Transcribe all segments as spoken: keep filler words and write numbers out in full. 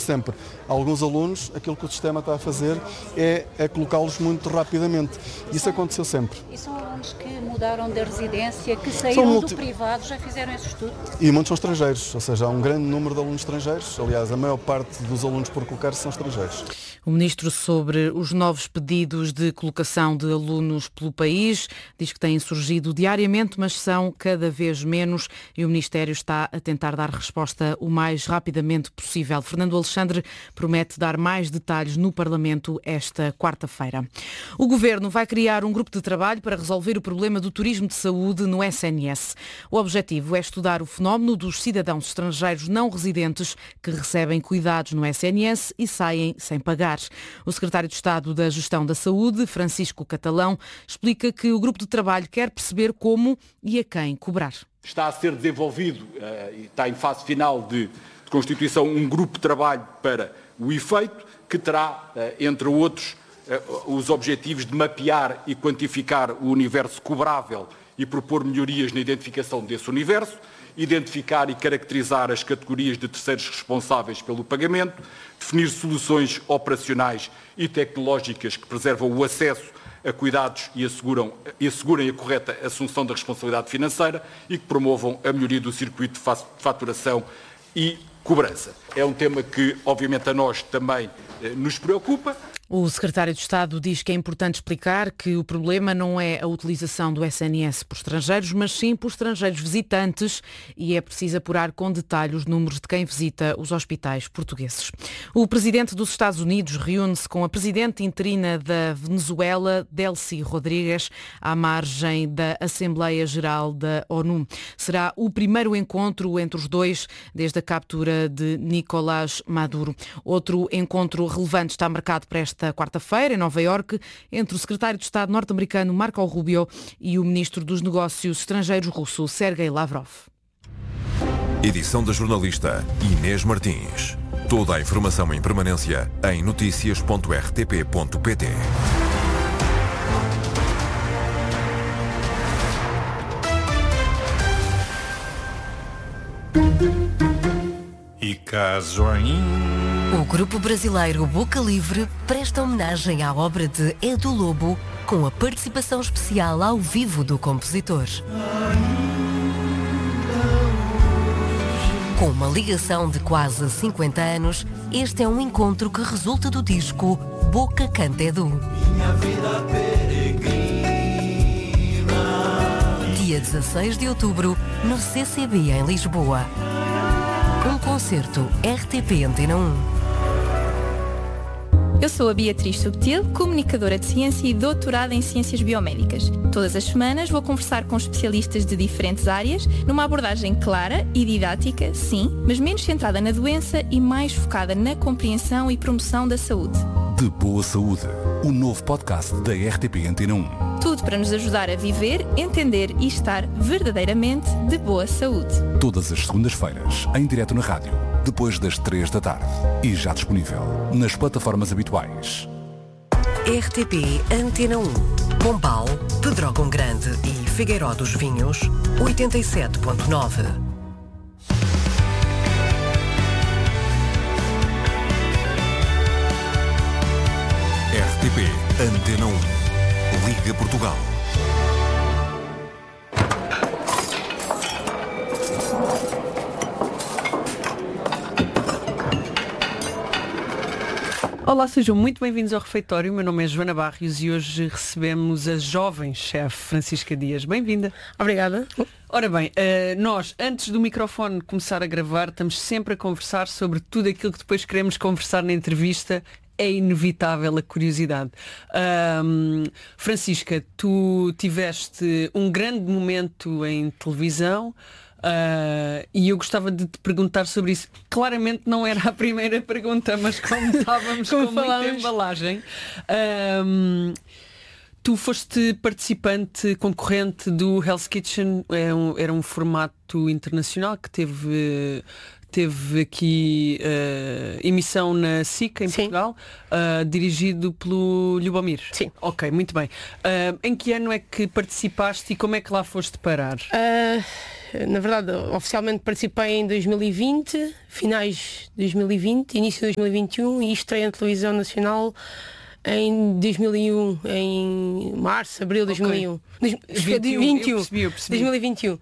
sempre alguns alunos, aquilo que o sistema está a fazer é, é colocá-los muito rapidamente. Isso aconteceu sempre. E são alunos que mudaram de residência, que saíram multi... do privado, já fizeram esse estudo? E muitos são estrangeiros, ou seja, há um grande número de alunos estrangeiros. Aliás, a maior parte dos alunos por colocar-se são estrangeiros. O Ministro, sobre os novos pedidos de colocação de alunos pelo país, diz que têm surgido diariamente, mas são cada vez menos e o Ministério está a tentar dar resposta o mais rapidamente possível. Fernando Alexandre promete dar mais detalhes no Parlamento esta quarta-feira. O Governo vai criar um grupo de trabalho para resolver o problema do turismo de saúde no S N S. O objetivo é estudar o fenómeno dos cidadãos estrangeiros não residentes que recebem cuidados no S N S e saem sem pagar. O secretário de Estado da Gestão da Saúde, Francisco Catalão, explica que o grupo de trabalho quer perceber como e a quem cobrar. Está a ser desenvolvido e está em fase final de, de constituição um grupo de trabalho para o efeito que terá, entre outros, os objetivos de mapear e quantificar o universo cobrável e propor melhorias na identificação desse universo, identificar e caracterizar as categorias de terceiros responsáveis pelo pagamento, definir soluções operacionais e tecnológicas que preservam o acesso a cuidados e asseguram, e assegurem a correta assunção da responsabilidade financeira e que promovam a melhoria do circuito de faturação e cobrança. É um tema que, obviamente, a nós também eh, nos preocupa. O secretário de Estado diz que é importante explicar que o problema não é a utilização do S N S por estrangeiros, mas sim por estrangeiros visitantes e é preciso apurar com detalhe os números de quem visita os hospitais portugueses. O presidente dos Estados Unidos reúne-se com a presidente interina da Venezuela, Delcy Rodrigues, à margem da Assembleia Geral da ONU. Será o primeiro encontro entre os dois desde a captura de Nicolás Maduro. Outro encontro relevante está marcado para esta Esta quarta-feira, em Nova Iorque, entre o secretário de Estado norte-americano Marco Rubio e o ministro dos Negócios Estrangeiros russo, Sergei Lavrov. Edição da jornalista Inês Martins. Toda a informação em permanência em notícias ponto r t p ponto p t. E caso ainda... O grupo brasileiro Boca Livre presta homenagem à obra de Edu Lobo com a participação especial ao vivo do compositor. Com uma ligação de quase cinquenta anos, este é um encontro que resulta do disco Boca Canta Edu. Minha vida peregrina. Dia dezasseis de outubro, no C C B em Lisboa. Um concerto R T P Antena um. Eu sou a Beatriz Subtil, comunicadora de ciência e doutorada em ciências biomédicas. Todas as semanas vou conversar com especialistas de diferentes áreas, numa abordagem clara e didática, sim, mas menos centrada na doença e mais focada na compreensão e promoção da saúde. De Boa Saúde, o novo podcast da R T P Antena um. Tudo para nos ajudar a viver, entender e estar verdadeiramente de boa saúde. Todas as segundas-feiras, em direto na rádio, depois das três da tarde. E já disponível nas plataformas habituais. R T P Antena um. Pombal, Pedrógão Grande e Figueiró dos Vinhos, oitenta e sete ponto nove. R T P Antena um. Liga Portugal. Olá, sejam muito bem-vindos ao refeitório. O meu nome é Joana Barrios e hoje recebemos a jovem chefe Francisca Dias. Bem-vinda. Obrigada. Ora bem, uh, nós, antes do microfone começar a gravar, estamos sempre a conversar sobre tudo aquilo que depois queremos conversar na entrevista. É inevitável a curiosidade. Um, Francisca, tu tiveste um grande momento em televisão uh, e eu gostava de te perguntar sobre isso. Claramente não era a primeira pergunta, mas como estávamos com muita embalagem. Um, tu foste participante, concorrente do Hell's Kitchen, era um, era um formato internacional que teve... Teve aqui uh, emissão na S I C, em Sim. Portugal, uh, dirigido pelo Lubomir. Sim. Ok, muito bem. Uh, em que ano é que participaste e como é que lá foste parar? Uh, na verdade, oficialmente participei em dois mil e vinte, finais de dois mil e vinte, início de dois mil e vinte e um, e estreia na televisão nacional em dois mil e um, em março, abril de dois mil e um. Okay. vinte e um, vinte e um, eu percebi, eu percebi. dois mil e vinte e um.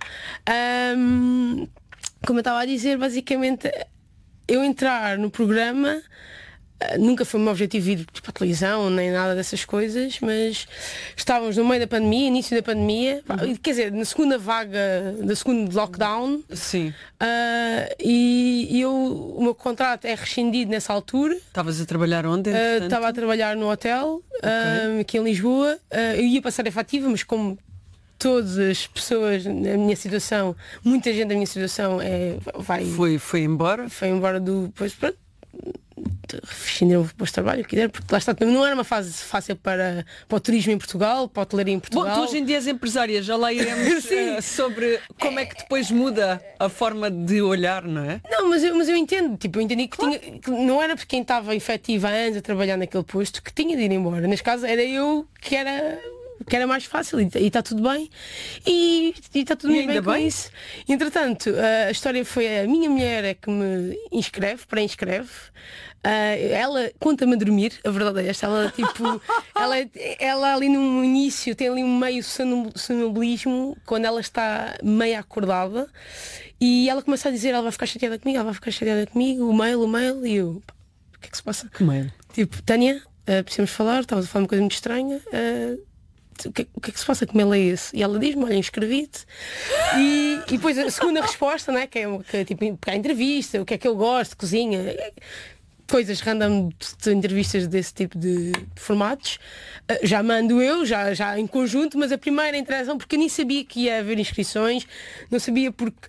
Um, como eu estava a dizer, basicamente, eu entrar no programa, uh, nunca foi o meu objetivo ir para a televisão, nem nada dessas coisas, mas estávamos no meio da pandemia, início da pandemia, uhum. quer dizer, na segunda vaga, da segundo lockdown. Sim. Uh, e, e eu, o meu contrato é rescindido nessa altura. Estavas a trabalhar onde? Estava uh, a trabalhar no hotel, okay. uh, aqui em Lisboa. Uh, eu ia passar a efetiva, mas como todas as pessoas na minha situação, muita gente da minha situação é, vai... Foi, foi embora? Foi embora do... Pois, pronto, rescindiram o posto de trabalho, quiser, porque lá está, não era uma fase fácil para, para o turismo em Portugal, para a hotelaria em Portugal. Bom, tu hoje em dia és empresária, já lá iremos uh, sobre como é que depois muda a forma de olhar, não é? Não, mas eu, mas eu entendo, tipo, eu entendi que, claro. tinha, que não era porque quem estava efetiva antes a trabalhar naquele posto que tinha de ir embora. Neste caso era eu que era... que era mais fácil e está tudo bem e está tudo muito bem com bem? Isso. Entretanto, a história foi a minha mulher é que me inscreve, pré-inscreve. Uh, ela conta-me a dormir, a verdade é esta, ela tipo, ela, ela ali no início tem ali um meio sonambulismo quando ela está meio acordada e ela começa a dizer, ela vai ficar chateada comigo, ela vai ficar chateada comigo, o mail, o mail, e eu, o que é que se passa? Que mail? Tipo, Tânia, uh, precisamos falar, estavas a falar uma coisa muito estranha. Uh, O que, o que é que se passa, como ele é esse? E ela diz-me, olha, inscrevi-te. E, e depois a segunda resposta, né, que é que, tipo, a entrevista, o que é que eu gosto, cozinha, coisas random de entrevistas desse tipo de formatos. Já mando eu, já, já em conjunto, mas a primeira interação, porque eu nem sabia que ia haver inscrições, não sabia porque...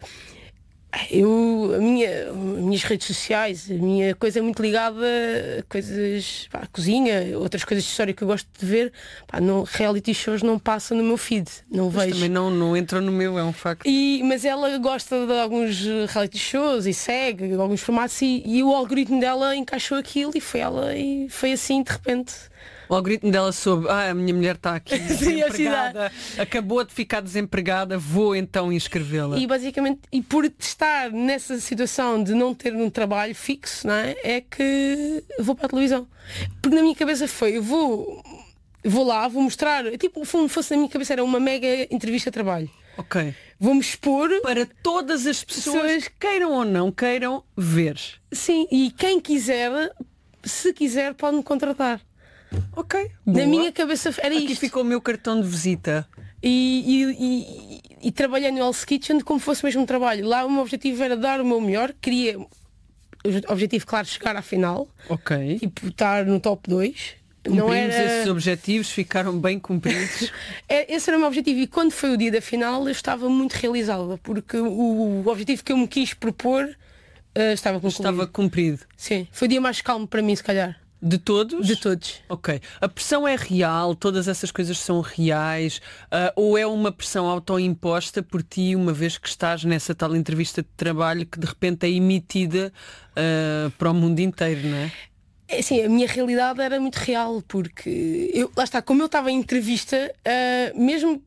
Eu, a minha, as minhas redes sociais, a minha coisa é muito ligada a coisas, pá, a cozinha, outras coisas de história que eu gosto de ver. Pá, não, reality shows não passam no meu feed, não mas vejo. Também não, não entram no meu, é um facto. E, mas ela gosta de alguns reality shows e segue alguns formatos e, e o algoritmo dela encaixou aquilo e foi ela e foi assim de repente. O algoritmo dela soube, ah, a minha mulher está aqui desempregada, acabou de ficar desempregada, vou então inscrevê-la. E basicamente, e por estar nessa situação de não ter um trabalho fixo, não é? É que vou para a televisão. Porque na minha cabeça foi, eu vou, vou lá, vou mostrar, tipo, como fosse na minha cabeça, era uma mega entrevista de trabalho. Ok. Vou-me expor para todas as pessoas, pessoas, queiram ou não queiram, ver. Sim, e quem quiser, se quiser, pode-me contratar. Ok. Na Boa. minha cabeça era Aqui isto. Aqui ficou o meu cartão de visita. E, e, e, e trabalhei no Hell's Kitchen como fosse mesmo um trabalho. Lá o meu objetivo era dar o meu melhor. Queria, o objetivo, claro, chegar à final. Ok. Tipo, estar no top dois. Cumprimos não era... esses objetivos, ficaram bem cumpridos. Esse era o meu objetivo. E quando foi o dia da final, eu estava muito realizada. Porque o, o objetivo que eu me quis propor uh, estava concluído. Estava cumprido. Sim. Foi o dia mais calmo para mim, se calhar. De todos? De todos. Ok. A pressão é real, todas essas coisas são reais, uh, ou é uma pressão autoimposta por ti, uma vez que estás nessa tal entrevista de trabalho que de repente é emitida uh, para o mundo inteiro, não é? É assim, a minha realidade era muito real, porque eu, lá está, como eu estava em entrevista, uh, mesmo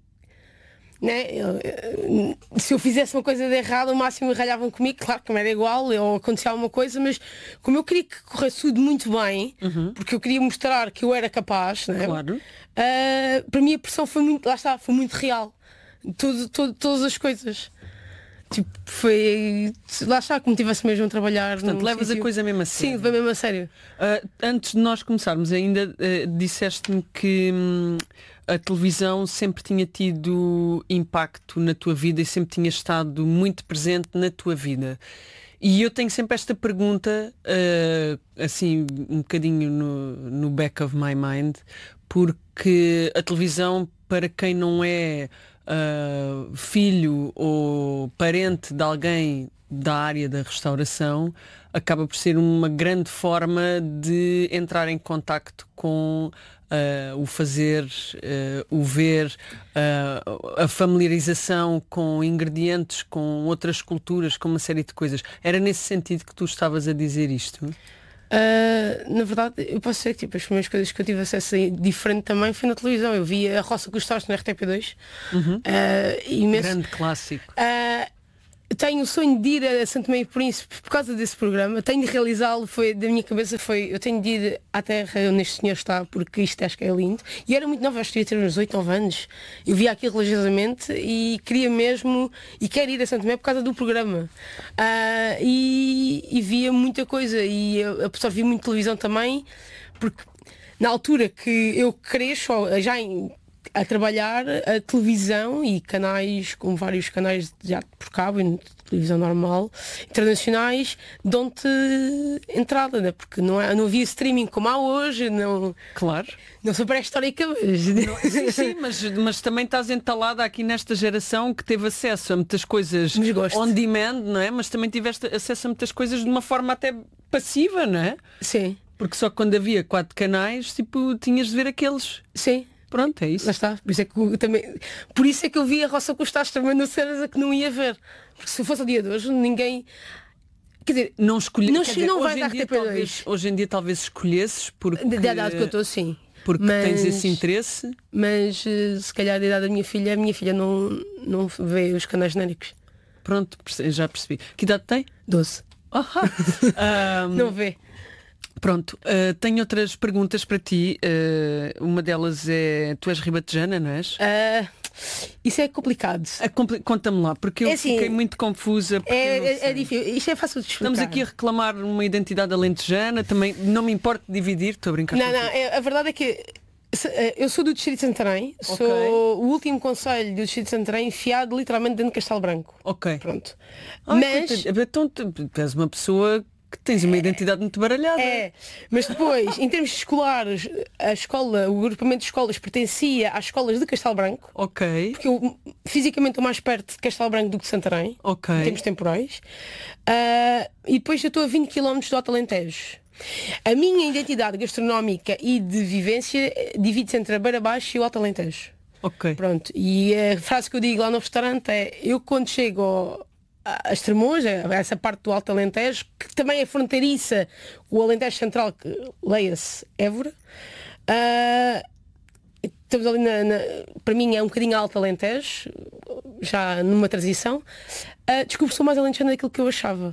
né, eu, se eu fizesse uma coisa de errado, o máximo ralhavam comigo, claro que não era igual, ou acontecia alguma coisa, mas como eu queria que corresse tudo muito bem, uhum. porque eu queria mostrar que eu era capaz, né, claro. uh, para mim a pressão foi muito, lá está, foi muito real. Tudo, tudo, todas as coisas. Tipo, foi. Lá está, como tivesse mesmo a trabalhar. Portanto, levas sítio. A coisa mesmo a sério. Sim, levei mesmo a sério. Uh, antes de nós começarmos, ainda uh, disseste-me que hum, a televisão sempre tinha tido impacto na tua vida e sempre tinha estado muito presente na tua vida. E eu tenho sempre esta pergunta, uh, assim, um bocadinho no, no back of my mind, porque a televisão, para quem não é Uh, filho ou parente de alguém da área da restauração, acaba por ser uma grande forma de entrar em contacto com uh, o fazer, uh, o ver, uh, a familiarização com ingredientes, com outras culturas, com uma série de coisas. Era nesse sentido que tu estavas a dizer isto? Uh, na verdade, eu posso dizer que tipo, as primeiras coisas que eu tive acesso diferente também foi na televisão. Eu via a Roça Custóis na R T P dois. Uhum. Uh, imenso. Grande clássico. Uh, tenho o sonho de ir a Santo Meio Príncipe por causa desse programa. Tenho de realizá-lo, foi da minha cabeça foi, eu tenho de ir à terra onde este senhor está, porque isto acho que é lindo. E era muito nova, eu devia ter uns oito, nove anos. Eu via aquilo religiosamente e queria mesmo, e quero ir a Santo Meio por causa do programa. Uh, e, e via muita coisa e eu absorvi muito televisão também, porque na altura que eu cresço, já em a trabalhar a televisão e canais, como vários canais já por cabo, de televisão normal, internacionais, dão-te entrada, né? Porque não, é, não havia streaming como há hoje, não. Claro. Não sou pré-histórica, mas. Não, sim, sim, mas, mas também estás entalada aqui nesta geração que teve acesso a muitas coisas on demand, não é? Mas também tiveste acesso a muitas coisas de uma forma até passiva, não é? Sim. Porque só quando havia quatro canais, tipo, tinhas de ver aqueles. Sim. Pronto, é isso. Lá está. Por isso é que eu, também, por isso é que eu vi a Roça Costas também na certeza que não ia ver. Porque se fosse o dia de hoje, ninguém. Quer dizer, não escolhi. Não, dizer, não vai hoje, dar em dia, R T P dois. talvez, hoje em dia talvez escolhesses porque. Da idade que eu estou, sim. Porque mas, tens esse interesse. Mas se calhar da idade da minha filha, a minha filha não, não vê os canais genéricos. Pronto, já percebi. Que idade tem? doze. Oh, um, não vê. Pronto, uh, tenho outras perguntas para ti. Uh, uma delas é, tu és ribatejana, não és? Uh, isso é complicado. É compli- Conta-me lá, porque eu é assim, fiquei muito confusa. É, é, é difícil, isto é fácil de explicar. Estamos aqui a reclamar uma identidade alentejana, também não me importa dividir, estou a brincar. Não, não, é, a verdade é que eu sou do Distrito de Santarém, okay. Sou o último concelho do Distrito de Santarém enfiado literalmente dentro de Castelo Branco. Ok. Pronto. Ah, mas então tu és uma pessoa que tens uma identidade muito baralhada. É, mas depois, em termos escolares, a escola, o agrupamento de escolas pertencia às escolas de Castelo Branco. Ok. Porque eu fisicamente estou mais perto de Castelo Branco do que de Santarém. Ok. Em termos temporais. Uh, e depois eu estou a vinte quilómetros do Alto Alentejo. A minha identidade gastronómica e de vivência divide-se entre a Beira Baixa e o Alto Alentejo. Ok. Pronto. E a frase que eu digo lá no restaurante é: eu quando chego ao a Estremoz, essa parte do Alto Alentejo, que também é fronteiriça, o Alentejo Central, que leia-se Évora, uh, estamos ali na, na, para mim é um bocadinho Alto Alentejo, já numa transição, uh, desculpe, sou mais alentejana daquilo que eu achava.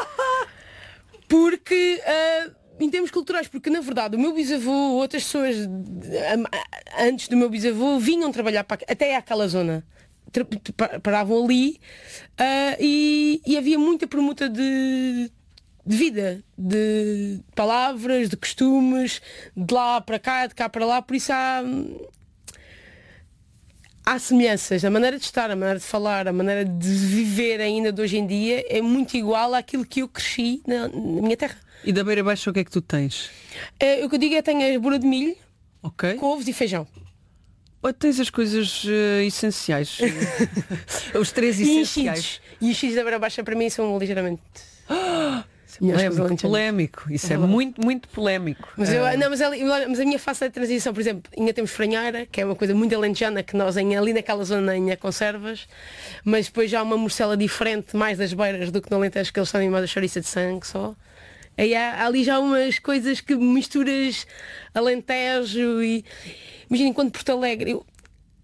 Porque uh, em termos culturais, porque na verdade o meu bisavô, outras pessoas antes do meu bisavô vinham trabalhar para, até àquela zona. Paravam ali uh, e, e havia muita permuta de, de vida, de palavras, de costumes, de lá para cá, de cá para lá, por isso há, há semelhanças. A maneira de estar, a maneira de falar, a maneira de viver ainda de hoje em dia é muito igual àquilo que eu cresci na, na minha terra. E da Beira Baixa o que é que tu tens? Uh, o que eu digo é que tenho a bura de milho, okay. couves e feijão. Ou tens as coisas uh, essenciais. Os três e essenciais. E os X da Beira Baixa para mim são ligeiramente polémico, polémico. Isso é, é muito, muito polémico. Mas, eu, não, mas, a, mas a minha fase de transição, por exemplo, ainda temos franheira, que é uma coisa muito alentejana, que nós em, ali naquela zona ainda conservas, mas depois já há uma morcela diferente, mais das beiras do que no Alentejo, que eles têm mais a chouriça de sangue só. Aí há, há ali já umas coisas que misturas Alentejo e... Imagina, enquanto Porto Alegre, eu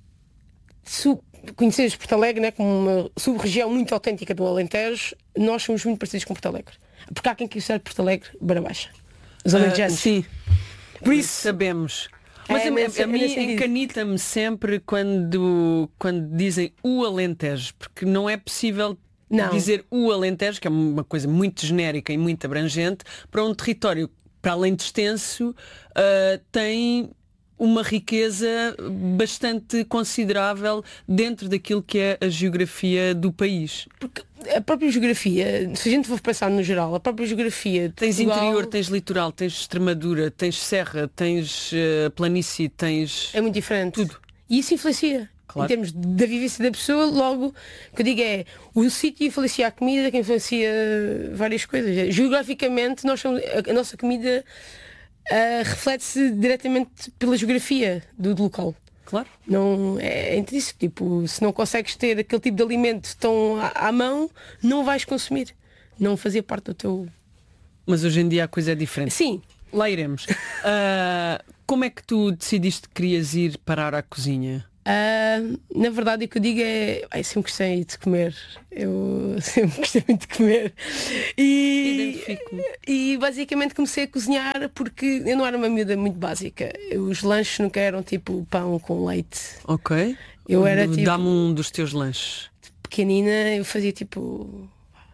sub, conheces Porto Alegre, né, como uma sub-região muito autêntica do Alentejo, nós somos muito parecidos com Porto Alegre. Porque há quem considere Porto Alegre Beira Baixa. Os alentejanos. Uh, sim. Por isso sabemos. Mas é, a, mas a, a mim encanita-me sempre quando, quando dizem o Alentejo, porque não é possível não. dizer o Alentejo, que é uma coisa muito genérica e muito abrangente, para um território, para além de extenso, uh, tem uma riqueza bastante considerável dentro daquilo que é a geografia do país. Porque a própria geografia, se a gente for pensar no geral, a própria geografia... Tens Portugal... interior, tens litoral, tens Extremadura, tens serra, tens uh, planície, tens... É muito diferente. Tudo. E isso influencia. Claro. Em termos da vivência da pessoa, logo, o que eu digo é, o sítio influencia a comida, que influencia várias coisas. Geograficamente, nós somos, a, a nossa comida... Uh, reflete-se diretamente pela geografia do, do local. Claro. Não, é, é intrínseco. Tipo, se não consegues ter aquele tipo de alimento tão à, à mão, não vais consumir. Não fazia parte do teu... Mas hoje em dia a coisa é diferente. Sim. Lá iremos. Uh, como é que tu decidiste que querias ir parar à cozinha? Uh, na verdade o que eu digo é, ai, sempre gostei de comer, eu sempre gostei muito de comer e, e basicamente comecei a cozinhar porque eu não era uma miúda muito básica, os lanches nunca eram tipo pão com leite. Ok, eu era tipo, dá-me um dos teus lanches. Pequenina eu fazia tipo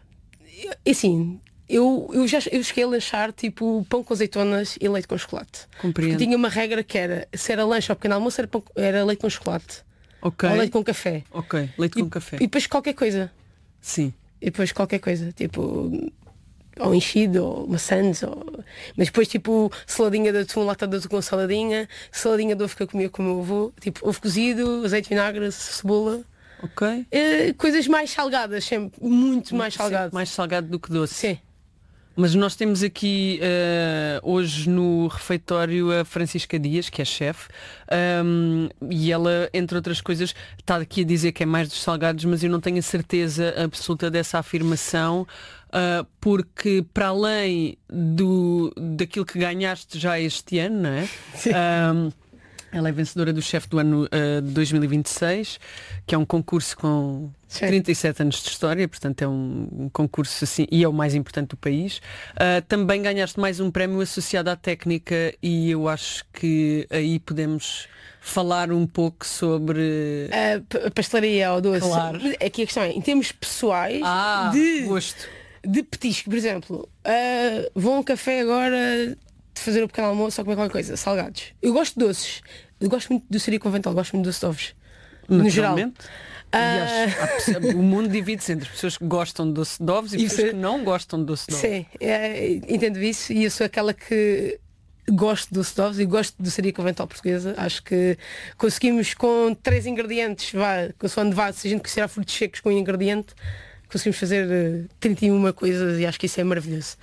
assim, eu, eu já eu cheguei a lanchar tipo pão com azeitonas e leite com chocolate. Compreendo. Tinha uma regra que era, se era lanche ao pequeno almoço, era, pão, era leite com chocolate. Ok. Ou leite com café. Ok, leite e, com café. E depois qualquer coisa. Sim. E depois qualquer coisa, tipo ou enchido, ou maçãs, ou... mas depois tipo saladinha de atum, lata de atum com saladinha, saladinha de ovo que eu comia com o meu avô, tipo ovo cozido, azeite, vinagre, cebola. Ok. Uh, coisas mais salgadas, sempre, muito mais salgado. Mais salgado do que doce. Sim. Mas nós temos aqui uh, hoje no refeitório a Francisca Dias, que é chefe, um, e ela, entre outras coisas, está aqui a dizer que é mais dos salgados, mas eu não tenho a certeza absoluta dessa afirmação, uh, porque para além do, daquilo que ganhaste já este ano, não é? Sim. Um, ela é vencedora do chefe do ano uh, de dois mil e vinte e seis, que é um concurso com Sim. trinta e sete anos de história, portanto é um, um concurso assim, e é o mais importante do país. Uh, também ganhaste mais um prémio associado à técnica e eu acho que aí podemos falar um pouco sobre... A pastelaria ou doce. Claro. Aqui a questão é, em termos pessoais, ah, de, gosto. de petisco, por exemplo, uh, vou a um café agora... de fazer o pequeno almoço ou comer qualquer coisa, salgados. Eu gosto de doces. Eu gosto muito de doçaria conventual, gosto muito de doce de ovos. No geral. Aliás, uh... o mundo divide-se entre pessoas que gostam de doce de ovos e, e pessoas que não gostam de doce de ovos. Sim, é, entendo isso e eu sou aquela que gosto de doce de ovos e gosto de doçaria conventual portuguesa. Acho que conseguimos com três ingredientes, vá, consoante vá, se a gente considerar frutos secos com um ingrediente, conseguimos fazer uh, trinta e uma coisas e acho que isso é maravilhoso.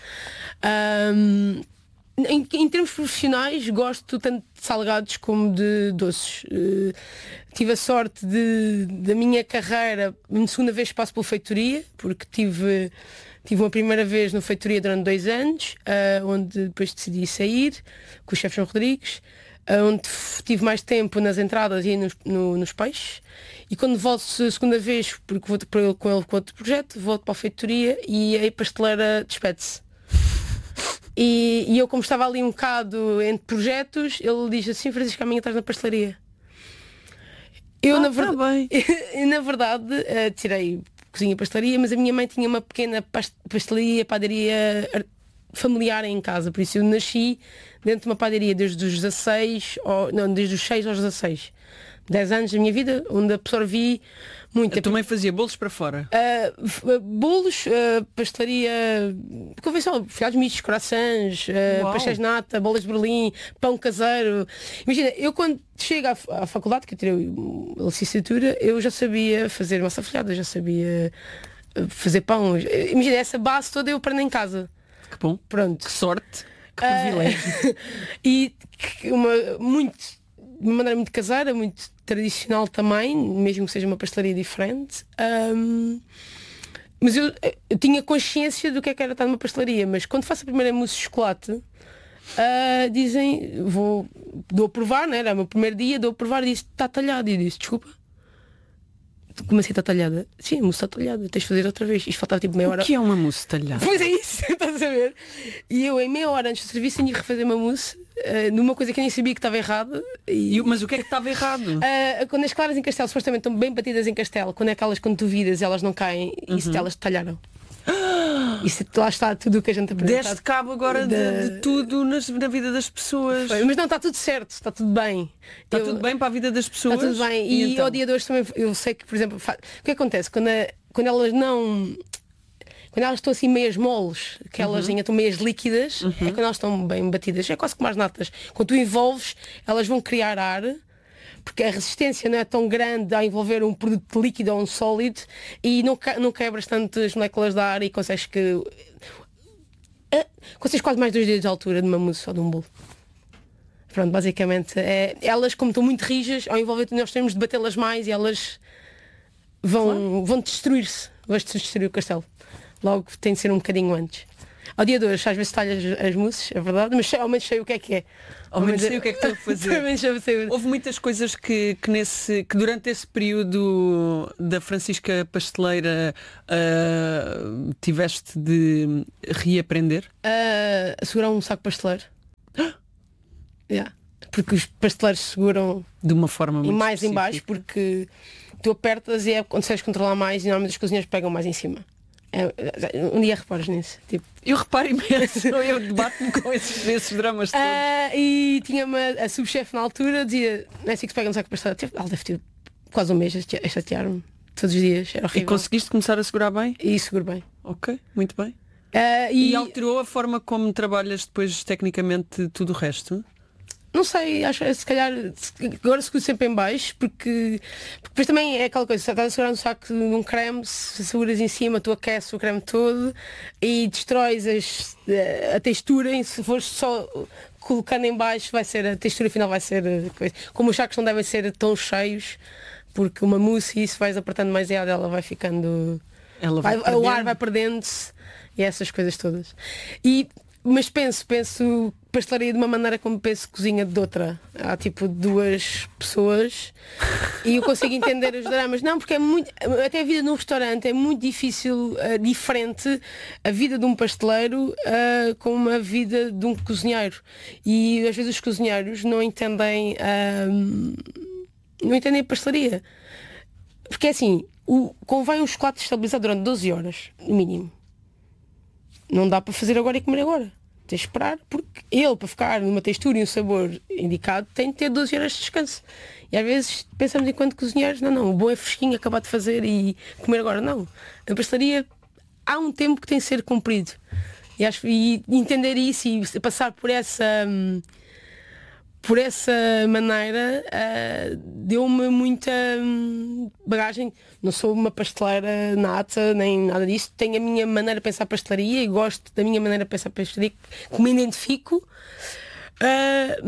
Um, Em, em termos profissionais, gosto tanto de salgados como de doces. Uh, tive a sorte de, da minha carreira, na segunda vez passo pela feitoria, porque tive, tive uma primeira vez no feitoria durante dois anos, uh, onde depois decidi sair, com o chefe João Rodrigues, uh, onde tive mais tempo nas entradas e nos, no, nos peixes. E quando volto a segunda vez, porque vou para ele, com ele com outro projeto, volto para a feitoria e a pasteleira despede-se. E, e eu, como estava ali um bocado entre projetos, ele diz assim: Francisco, amanhã estás na pastelaria. Eu, ah, na, ver... tá na verdade, uh, tirei cozinha e pastelaria, mas a minha mãe tinha uma pequena past... pastelaria, padaria familiar em casa, por isso eu nasci dentro de uma padaria desde os dezasseis, ou... não, desde os seis aos dezasseis. dez anos da minha vida, onde absorvi muito. Eu também fazia bolos para fora? Uh, bolos, uh, pastelaria convencional, folhados mistos, croissants, uh, pastéis de nata, bolas de Berlim, pão caseiro. Imagina, eu quando chego à, à faculdade, que eu tirei a licenciatura, eu já sabia fazer massa folhada, já sabia fazer pão. Imagina, essa base toda eu aprendo em casa. Que bom. Pronto. Que sorte. Que privilégio. Uh, e uma, muito... de uma maneira muito caseira, muito tradicional também, mesmo que seja uma pastelaria diferente. Um, mas eu, eu tinha consciência do que é que era estar numa pastelaria, mas quando faço a primeira mousse de chocolate, uh, dizem, vou, dou a provar, né? Era o meu primeiro dia, dou a provar e disse, está talhado. E eu disse, desculpa. Como assim está talhada? Sim, a mousse está talhada, tens de fazer outra vez. Isto faltava tipo meia hora. O que é uma mousse talhada? Pois é isso, estás a saber? E eu em meia hora antes do serviço tinha que refazer uma mousse uh, numa coisa que eu nem sabia que estava errada. E... E, mas o que é que estava errado? Uh, quando as claras em castelo supostamente estão bem batidas em castelo, quando é aquelas quando tu viras elas não caem, uhum. Isso elas talharam. Isso lá está tudo o que a gente aprende. Deste cabo agora de, de, de tudo nas, na vida das pessoas. Foi, mas não, está tudo certo, está tudo bem. Está eu, tudo bem para a vida das pessoas. Está tudo bem. E, e então? Ao dia de hoje também eu sei que, por exemplo, fa... o que acontece quando, a, quando elas não. Quando elas estão assim meias moles, que elas uhum. ainda estão meias líquidas, uhum. é quando elas estão bem batidas, é quase como as natas. Quando tu envolves, elas vão criar ar. Porque a resistência não é tão grande a envolver um produto líquido ou um sólido e não, não quebras tanto as moléculas de ar e consegues que uh, consegues quase mais dois dedos de altura de uma mousse ou de um bolo. Pronto, basicamente é, elas como estão muito rijas, ao envolver nós temos de batê-las mais e elas vão, claro. vão destruir-se. Vais destruir o castelo. Logo tem de ser um bocadinho antes. Ao dia de hoje, às vezes talho as, as mousses, é verdade, mas ao menos sei o que é que é. Ao menos sei o que é que estou a fazer. Houve muitas coisas que, que, nesse, que durante esse período da Francisca Pasteleira uh, tiveste de reaprender? Uh, a segurar um saco pasteleiro. Yeah. Porque os pasteleiros seguram de uma forma muito mais específica. em baixo, porque tu apertas e é quando consegues controlar mais e normalmente os cozinheiros pegam mais em cima. É, um dia reparas nisso. Tipo. Eu reparo imenso, eu debato-me com esses, esses dramas todos. Uh, e tinha-me a subchefe na altura, dizia, não é assim que se pega no saco pasteleiro. Tipo, ela deve ter quase um mês a chatear-me todos os dias. Era horrível. E conseguiste começar a segurar bem? E seguro bem. Ok, muito bem. Uh, e... e alterou a forma como trabalhas depois tecnicamente tudo o resto? Não sei, acho que se calhar agora seguro sempre em baixo, porque, porque depois também é aquela coisa, estás a segurar um saco num creme, se seguras em cima, tu aqueces o creme todo e destróis as, a textura, e se fores só colocando em baixo, vai ser, a textura final vai ser coisa. Como os sacos não devem ser tão cheios, porque uma mousse e isso vais apertando mais e ela vai ficando. Ela vai vai, o ar vai perdendo-se e essas coisas todas. E Mas penso, penso pastelaria de uma maneira como penso cozinha de outra. Há tipo duas pessoas e eu consigo entender os dramas. Não, porque é muito. Até a vida num restaurante é muito difícil, uh, diferente a vida de um pasteleiro uh, com uma vida de um cozinheiro. E às vezes os cozinheiros não entendem uh, não entendem a pastelaria. Porque é assim, o, convém um chocolate estabilizado durante doze horas, no mínimo. Não dá para fazer agora e comer agora. Tens de esperar, porque ele, para ficar numa textura e um sabor indicado, tem de ter doze horas de descanso. E às vezes pensamos enquanto cozinheiros, não, não, o bom é fresquinho, acabar de fazer e comer agora. Não. A pastelaria há um tempo que tem de ser cumprido. E, acho, e entender isso e passar por essa... Hum, por essa maneira uh, deu-me muita hum, bagagem. Não sou uma pasteleira nata, nem nada disso. Tenho a minha maneira de pensar pastelaria e gosto da minha maneira de pensar pastelaria, que me identifico, uh,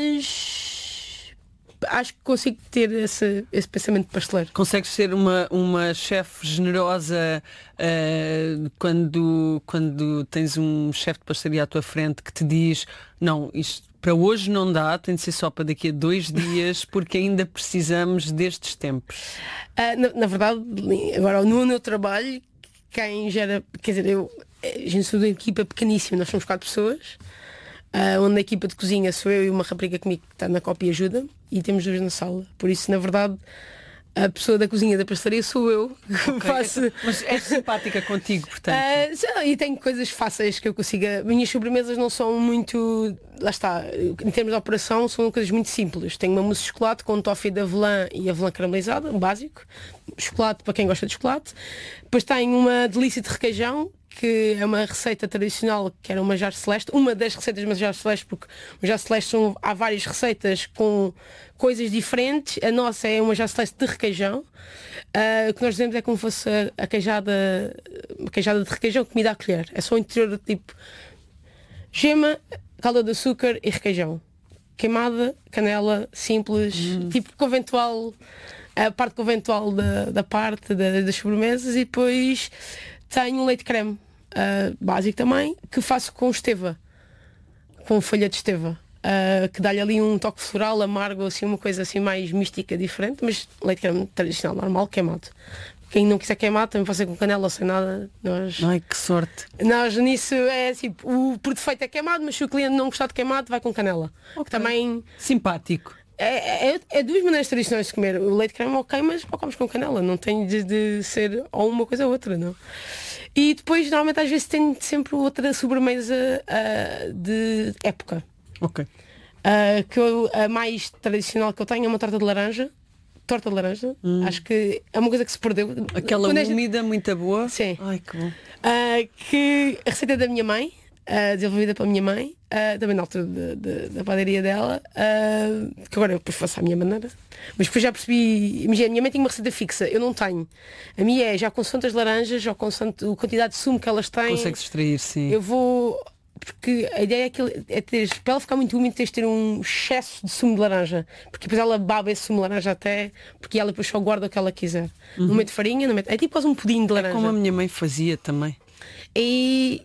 mas acho que consigo ter esse, esse pensamento de pasteleiro. Consegues ser uma, uma chefe generosa uh, quando, quando tens um chefe de pastelaria à tua frente que te diz, não, isto para hoje não dá, tem de ser só para daqui a dois dias, porque ainda precisamos destes tempos. Uh, na, na verdade, agora no meu trabalho, quem gera, quer dizer, eu, a gente sou de uma equipa pequeníssima, nós somos quatro pessoas, uh, onde a equipa de cozinha sou eu e uma rapariga comigo que está na copa e ajuda, e temos dois na sala. Por isso, na verdade, a pessoa da cozinha da pastelaria sou eu que okay. faço. Mas és simpática contigo, portanto. Uh, e tenho coisas fáceis que eu consiga. Minhas sobremesas não são muito. Lá está, em termos de operação, são coisas muito simples. Tenho uma mousse de chocolate com toffee de avelã e avelã caramelizada, básico. Chocolate para quem gosta de chocolate. Depois tenho uma delícia de requeijão, que é uma receita tradicional, que era uma Manjar Celeste, uma das receitas do Manjar Celeste, porque o Manjar Celeste são, há várias receitas com coisas diferentes. A nossa é uma Manjar Celeste de requeijão. Uh, o que nós dizemos é como fosse a, a queijada, a queijada de requeijão, comida à colher. É só o interior tipo gema, calda de açúcar e requeijão. Queimada, canela, simples, hum. tipo conventual, a parte conventual da, da parte da, das sobremesas, e depois tenho um leite creme. Uh, básico também, que faço com esteva, com folha de esteva, uh, que dá-lhe ali um toque floral, amargo, assim, uma coisa assim mais mística, diferente, mas leite creme tradicional, normal, queimado. Quem não quiser queimar também pode ser com canela ou sem nada. Nós... Ai, que sorte. Nós nisso é tipo, o por defeito é queimado, mas se o cliente não gostar de queimado, vai com canela. Okay. Também simpático. É, é, é duas maneiras tradicionais de comer. O leite creme ok, mas ou comes com canela. Não tem de, de ser ou uma coisa ou outra, não. E depois, normalmente, às vezes tenho sempre outra sobremesa uh, de época. Ok. Uh, que eu, a mais tradicional que eu tenho é uma torta de laranja. Torta de laranja. Hum. Acho que é uma coisa que se perdeu. Aquela úmida, gente... muito boa. Sim. Ai, que bom. Uh, que a receita é da minha mãe, uh, desenvolvida pela minha mãe, uh, também na altura de, de, da padaria dela, uh, que agora eu depois faço à minha maneira. Mas depois já percebi, imagina, a minha mãe tem uma receita fixa, eu não tenho. A minha é já consoante as laranjas, já consoante a quantidade de sumo que elas têm. Consegues extrair, sim. Eu vou. Porque a ideia é que é ter, para ela ficar muito úmido, tens de ter um excesso de sumo de laranja, porque depois ela baba esse sumo de laranja até, porque ela depois só guarda o que ela quiser. Uhum. Não mete farinha, não mete, é tipo quase um pudim de laranja. É como a minha mãe fazia também. E,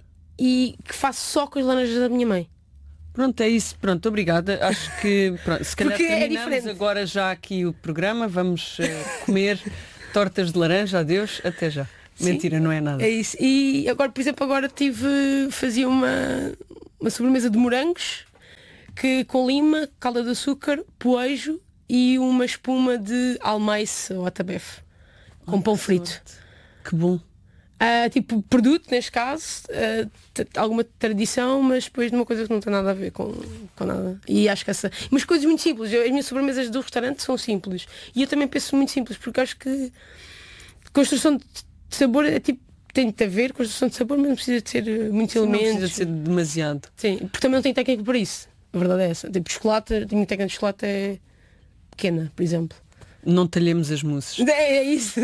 e que faço só com as laranjas da minha mãe. Pronto, é isso. Pronto, obrigada. Acho que pronto, se calhar Porque é terminamos diferente. agora já aqui o programa. Vamos uh, comer tortas de laranja. Adeus, até já. Sim, mentira, não é nada. É isso. E agora, por exemplo, agora tive fazia uma, uma sobremesa de morangos que com lima, calda de açúcar, poejo e uma espuma de almeice ou atabefe com oh, pão frito. Que bom. Uh, tipo, produto, neste caso, uh, t- alguma tradição, mas depois de uma coisa que não tem nada a ver com, com nada. E acho que essa. Mas coisas muito simples. Eu, as minhas sobremesas do restaurante são simples. E eu também penso muito simples, porque acho que construção de sabor é tipo. Tem de haver construção de sabor, mas não precisa de ser muitos Sim, elementos. Não precisa de ser demasiado. Sim, porque também não tenho técnica para isso. A verdade é essa. Tipo, chocolate, a minha técnica de chocolate é pequena, por exemplo. Não talhemos as mousses. É, é isso.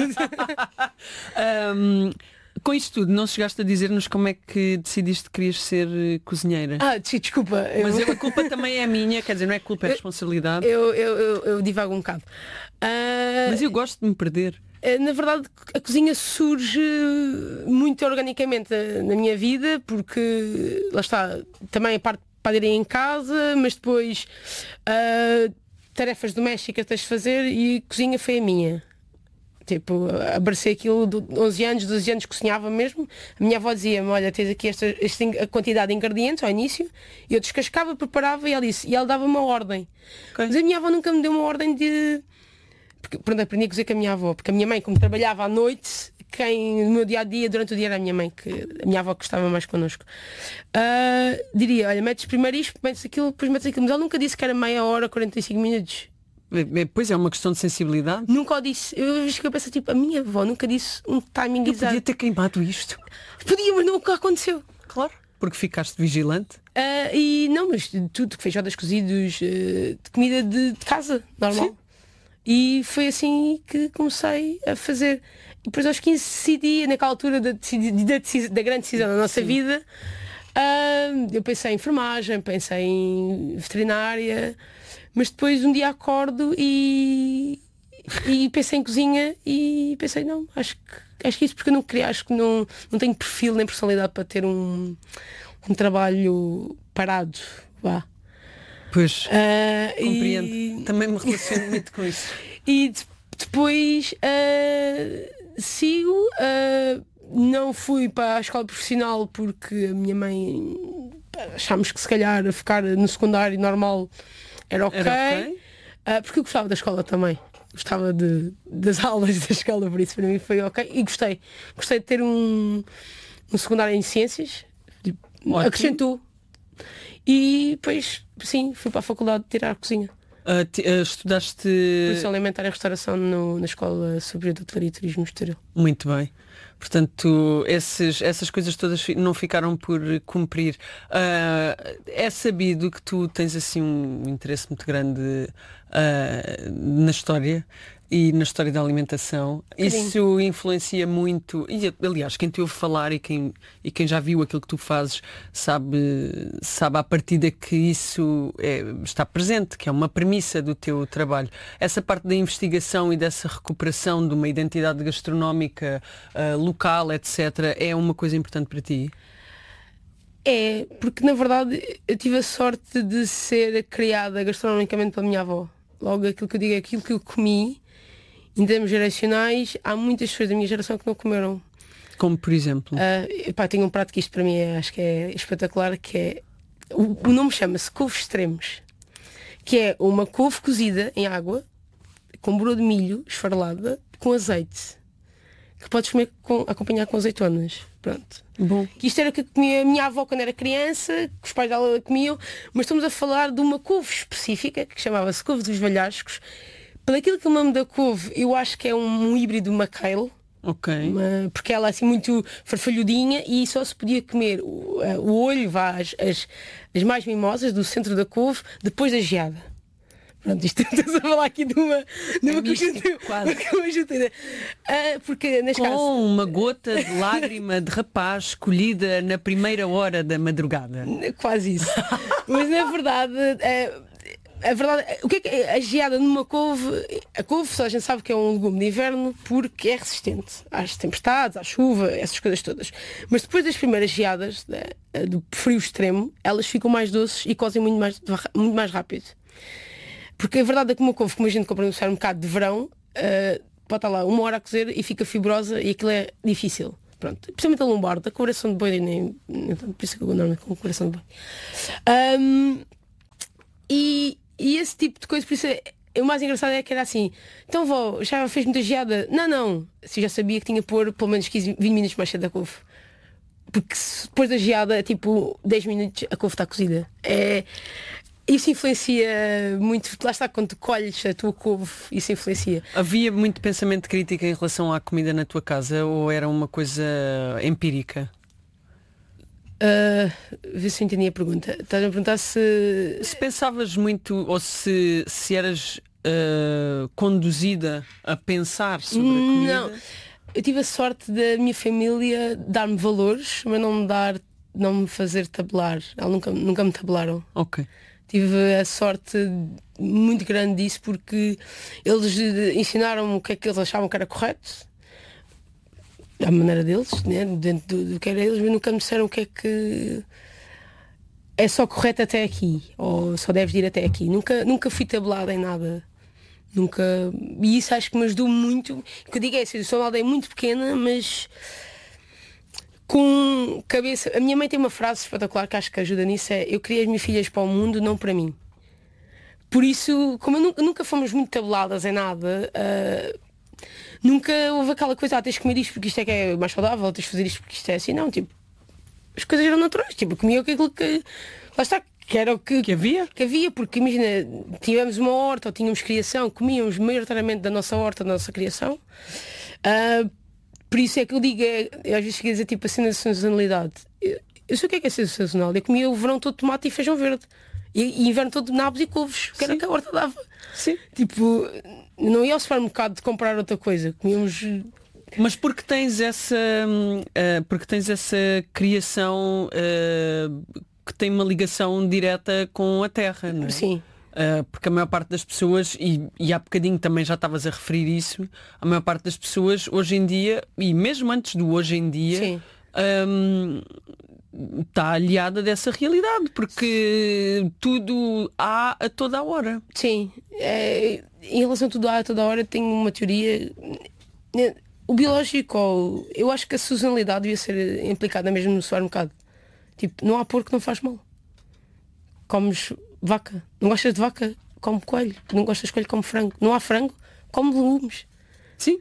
um, com isto tudo, não chegaste a dizer-nos como é que decidiste que querias ser cozinheira? Ah, desculpa. Mas eu... a culpa também é minha, quer dizer, não é culpa, é responsabilidade. Eu, eu, eu, eu divago um bocado. Uh... Mas eu gosto de me perder. Na verdade, a cozinha surge muito organicamente na minha vida, porque lá está, também a parte para ir em casa, mas depois uh, tarefas domésticas tens de fazer e a cozinha foi a minha. Tipo, abracei aquilo de onze anos, doze anos, cozinhava mesmo. A minha avó dizia-me, olha, tens aqui esta, esta a quantidade de ingredientes ao início. E eu descascava, preparava e ela disse, e ela dava uma ordem. Okay. Mas a minha avó nunca me deu uma ordem de... Porque, pronto, aprendi a cozer com a minha avó, porque a minha mãe, como trabalhava à noite, quem no meu dia-a-dia, durante o dia era a minha mãe, que a minha avó que estava mais connosco. Uh, diria, olha, metes primeiro isto, metes aquilo, depois metes aquilo. Mas ela nunca disse que era meia hora, quarenta e cinco minutos. Pois é, uma questão de sensibilidade. Nunca o disse. Eu acho que eu penso tipo, a minha avó nunca disse um timing eu exato. Podia ter queimado isto. Podia, mas nunca aconteceu. Claro. Porque ficaste vigilante? Uh, e não, mas tudo, feijoadas cozidos, uh, de comida de, de casa, normal. Sim. E foi assim que comecei a fazer. E depois aos quinze decidi, naquela altura da, da, da grande decisão da nossa Sim. vida, uh, eu pensei em enfermagem, pensei em veterinária, mas depois um dia acordo e, e pensei em cozinha e pensei, não, acho que, acho que isso porque eu não queria, acho que não, não tenho perfil nem personalidade para ter um, um trabalho parado. Vá. Pois, uh, compreendo. E... Também me relaciono muito com isso. E de, depois uh, sigo, uh, não fui para a escola profissional porque a minha mãe achámos que se calhar ficar no secundário normal era ok, era okay. Uh, porque eu gostava da escola também. Gostava de, das aulas da escola, por isso para mim foi ok. E gostei. Gostei de ter um, um secundário em ciências. Ótimo. Acrescentou. E depois, sim, fui para a faculdade de tirar a cozinha. Uh, t- uh, estudaste... Produção alimentar e restauração no, na Escola Superior de Hotelaria e Turismo de Estoril. Muito bem. Portanto, esses, essas coisas todas não ficaram por cumprir. Uh, é sabido que tu tens assim um interesse muito grande uh, na história e na história da alimentação. Isso influencia muito, e aliás, quem te ouve falar e quem, e quem já viu aquilo que tu fazes sabe, sabe à partida que isso é, está presente, que é uma premissa do teu trabalho. Essa parte da investigação e dessa recuperação de uma identidade gastronómica uh, local, etcétera, é uma coisa importante para ti? É, porque na verdade eu tive a sorte de ser criada gastronomicamente pela minha avó. Logo aquilo que eu digo é aquilo que eu comi. Em termos geracionais, há muitas pessoas da minha geração que não comeram. Como por exemplo? Uh, pá, tenho um prato que isto para mim é, acho que é espetacular, que é... O, o nome chama-se couve extremos, que é uma couve cozida em água, com broa de milho esfarelada, com azeite, que podes comer com, acompanhar com azeitonas. Pronto. Bom. Que isto era o que comia a minha avó quando era criança, que os pais dela comiam, mas estamos a falar de uma couve específica, que chamava-se couve dos velhascos. Pelaquilo que é o nome da couve, eu acho que é um, um híbrido McHale. Ok. Uma, porque ela é assim muito farfalhudinha e só se podia comer o, o olho, vá, as, as, as mais mimosas do centro da couve, depois da geada. Pronto, isto estamos a falar aqui de uma, de uma, é quase. Uh, porque nas com casas... uma gota de lágrima de rapaz escolhida na primeira hora da madrugada. Quase isso. Mas na verdade... Uh, a verdade, o que é que é a geada numa couve? A couve, só a gente sabe que é um legume de inverno porque é resistente às tempestades, à chuva, essas coisas todas. Mas depois das primeiras geadas, né, do frio extremo, elas ficam mais doces e cozem muito mais, muito mais rápido. Porque a verdade é que uma couve, como a gente compra no supermercado de verão, uh, pode estar lá uma hora a cozer e fica fibrosa e aquilo é difícil. Pronto. Principalmente a lombarda, a coração de boi, nem, nem, por isso que eu não com o coração de boi. Um, e, e esse tipo de coisa, por isso é, o mais engraçado é que era assim, então vó, já fez muita geada? Não, não. Se já sabia que tinha que pôr pelo menos quinze, vinte minutos mais cedo a couve. Porque se, depois da geada é tipo dez minutos a couve está cozida. É... Isso influencia muito, lá está, quando tu colhes a tua couve, isso influencia. Havia muito pensamento crítico em relação à comida na tua casa ou era uma coisa empírica? Uh, vê se eu entendi a pergunta. Estás a perguntar se... Se pensavas muito ou se, se eras uh, conduzida a pensar sobre a comida? Não, eu tive a sorte da minha família dar-me valores, mas não me dar, não me fazer tabular. Eles nunca, nunca me tabularam. Ok. Tive a sorte muito grande disso porque eles ensinaram-me o que é que eles achavam que era correto, à maneira deles, né? Dentro do, do que era eles, mas nunca me disseram o que é que é só correto até aqui, ou só deves ir até aqui. Nunca, nunca fui tabelada em nada. Nunca. E isso acho que me ajudou muito. O que eu digo é assim, eu sou uma aldeia muito pequena, mas com cabeça. A minha mãe tem uma frase espetacular que acho que ajuda nisso, é: eu criei as minhas filhas para o mundo, não para mim. Por isso, como nunca, nunca fomos muito tabeladas em nada, uh, nunca houve aquela coisa, ah, tens de comer isto porque isto é que é mais saudável, tens de fazer isto porque isto é assim. Não, tipo, as coisas eram naturais, tipo, comia aquilo que lá está, que era o que, que havia, que havia, porque imagina, tivemos uma horta ou tínhamos criação, comíamos maioritariamente da nossa horta, da nossa criação. Uh, Por isso é que eu digo, é, eu às vezes cheguei a dizer tipo assim na sazonalidade. Eu, eu sei o que é que é ser sazonal. Eu comia o verão todo tomate e feijão verde. E, e inverno todo nabos e couves, que era que a horta dava. Sim. Tipo, não ia ao supermercado de comprar outra coisa. Comíamos. Mas porque tens essa. Uh, porque tens essa criação uh, que tem uma ligação direta com a terra, não é? Sim. Uh, porque a maior parte das pessoas, e, e há bocadinho também já estavas a referir isso, a maior parte das pessoas hoje em dia, e mesmo antes do hoje em dia, um, está aliada dessa realidade, porque tudo há a toda a hora. Sim, é, em relação a tudo há a toda a hora, tenho uma teoria. O biológico, eu acho que a sazonalidade devia ser implicada mesmo no supermercado. Tipo, não há porco que não faz mal. Comes vaca, não gostas de vaca, come coelho. Não gostas de coelho, come frango. Não há frango, come legumes. Sim.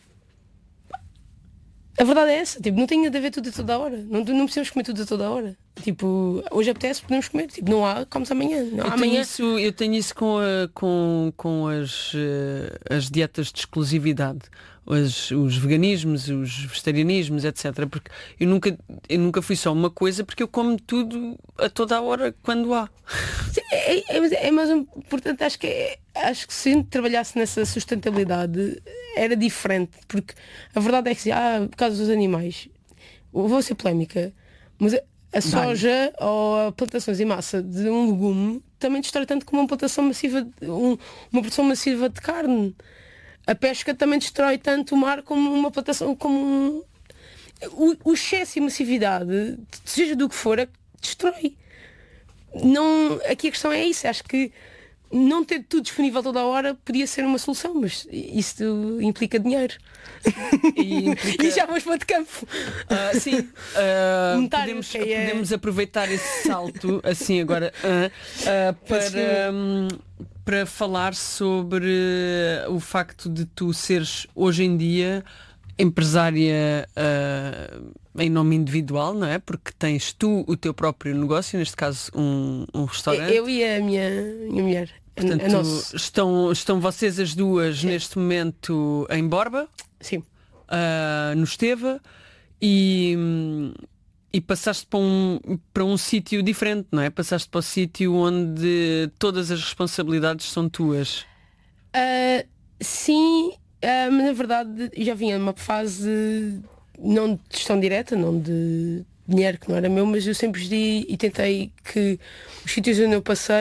A verdade é essa, tipo, não tem de haver tudo a toda a hora. Não, não precisamos comer tudo a toda a hora. Tipo, hoje apetece, podemos comer. Tipo, não há, comes amanhã. Não há eu, amanhã. Tenho isso, eu tenho isso com, a, com, com as, as dietas de exclusividade. Os, os veganismos, os vegetarianismos, etcétera. Porque eu nunca, eu nunca fui só uma coisa, porque eu como tudo a toda a hora quando há. Sim, é, é, é mais importante, acho que é, acho que se a gente trabalhasse nessa sustentabilidade era diferente, porque a verdade é que ah, por causa dos animais, vou ser polémica, mas a, a soja Vai. ou a plantações em massa de um legume também destrói tanto como uma plantação massiva, de, um, uma produção massiva de carne. A pesca também destrói tanto o mar como uma plantação, como um... o, o excesso e massividade, seja do que for, é que destrói. Não, aqui a questão é isso, acho que não ter tudo disponível toda a hora podia ser uma solução, mas isso implica dinheiro. E, implica... e já vamos para de campo. Uh, sim, uh, podemos, é... podemos aproveitar esse salto assim agora uh, uh, para, um, para falar sobre o facto de tu seres hoje em dia empresária uh, em nome individual, não é? Porque tens tu o teu próprio negócio, neste caso um, um restaurante. Eu e a minha, minha mulher. Portanto, a nossa. estão, estão vocês as duas Sim. neste momento em Borba. Sim. Uh, no Esteva e, e passaste para um, para um sítio diferente, não é? Passaste para o sítio onde todas as responsabilidades são tuas. Uh, sim, uh, mas na verdade já vinha numa fase não de gestão direta, não de dinheiro que não era meu, mas eu sempre pedi e tentei que os sítios onde eu passei